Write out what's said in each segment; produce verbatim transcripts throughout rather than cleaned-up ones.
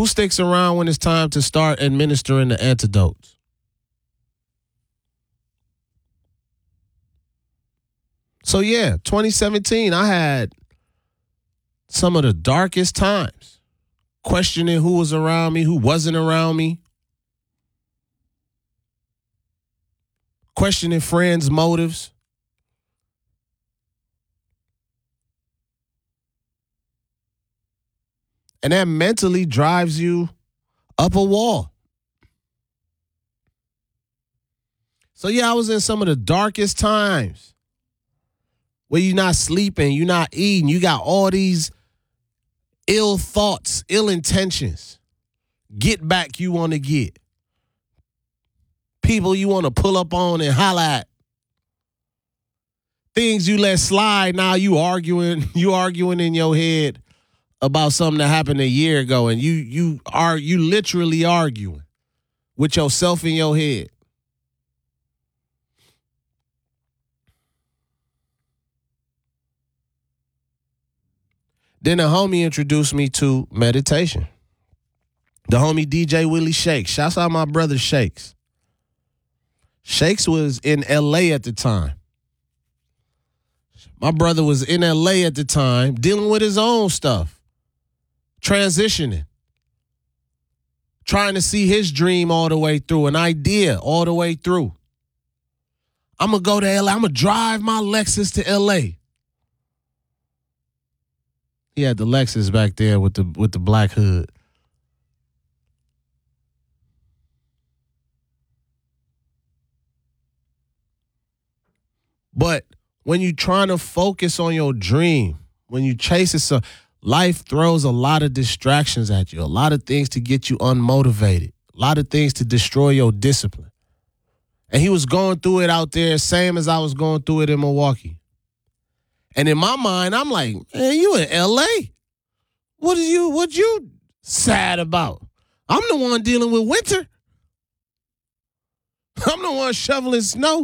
Who sticks around when it's time to start administering the antidotes? So, yeah, twenty seventeen, I had some of the darkest times, questioning who was around me, who wasn't around me, questioning friends' motives. And that mentally drives you up a wall. So, yeah, I was in some of the darkest times where you're not sleeping, you're not eating, you got all these ill thoughts, ill intentions. Get back you want to get. People you want to pull up on and holler at. Things you let slide, now you arguing, you arguing in your head about something that happened a year ago, and you you are you literally arguing with yourself in your head. Then a homie introduced me to meditation. The homie D J Willie Shakes. Shouts out my brother Shakes. Shakes was in L A at the time. My brother was in L A at the time, dealing with his own stuff. Transitioning, trying to see his dream all the way through, an idea all the way through. I'm going to go to L A. I'm going to drive my Lexus to L A. He had the Lexus back there with the with the black hood. But when you're trying to focus on your dream, when you chase it, so life throws a lot of distractions at you, a lot of things to get you unmotivated, a lot of things to destroy your discipline. And he was going through it out there, same as I was going through it in Milwaukee. And in my mind, I'm like, man, you in L A. What are you, what you sad about? I'm the one dealing with winter. I'm the one shoveling snow.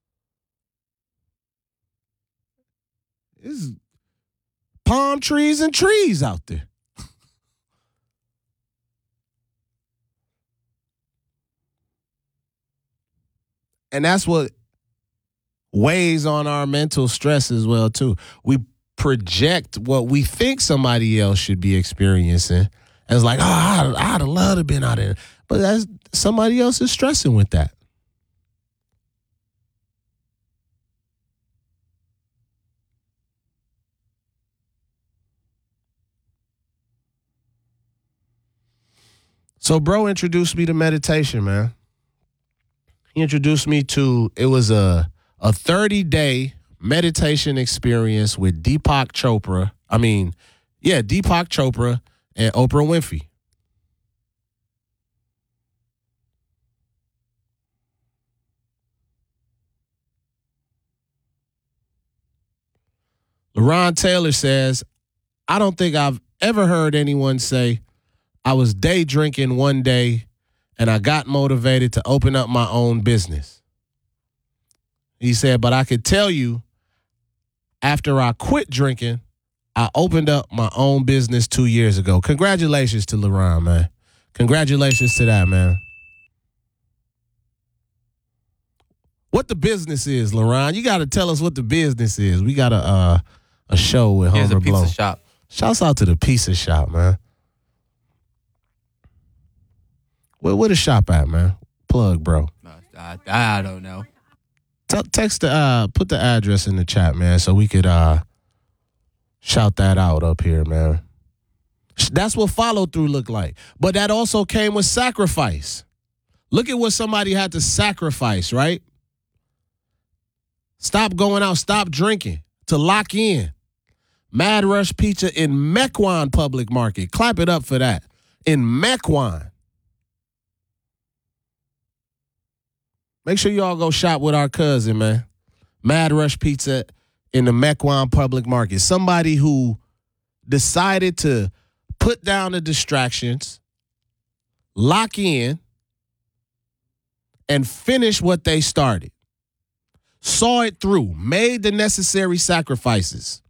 It's palm trees and trees out there. And that's what weighs on our mental stress as well, too. We project what we think somebody else should be experiencing as like, oh, I'd, I'd have loved to have been out there. But that's, somebody else is stressing with that. So bro introduced me to meditation, man. He introduced me to, it was a a thirty-day meditation experience with Deepak Chopra. I mean, yeah, Deepak Chopra and Oprah Winfrey. LaRon Taylor says, I don't think I've ever heard anyone say, I was day drinking one day and I got motivated to open up my own business. He said, but I could tell you, after I quit drinking, I opened up my own business two years ago. Congratulations to LaRon, man. Congratulations to that, man. What the business is, LaRon? You got to tell us what the business is. We got a uh, a show with Here's Homer a pizza Blow. shop. Shouts out to the pizza shop, man. Where, where the shop at, man? Plug, bro. I, I don't know. T- text the, uh, put the address in the chat, man, so we could uh, shout that out up here, man. That's what follow through looked like. But that also came with sacrifice. Look at what somebody had to sacrifice, right? Stop going out, stop drinking to lock in. Mad Rush Pizza in Mequon Public Market. Clap it up for that. In Mequon. Make sure y'all go shop with our cousin, man. Mad Rush Pizza in the Mequon Public Market. Somebody who decided to put down the distractions, lock in, and finish what they started. Saw it through, made the necessary sacrifices.